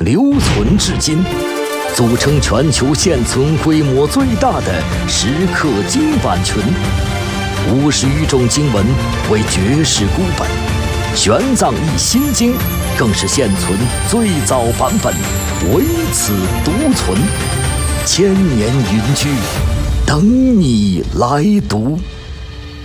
留存至今，组成全球现存规模最大的石刻经版群。50余种经文为绝世孤本，玄奘译心经更是现存最早版本，唯此独存，千年云居，等你来读。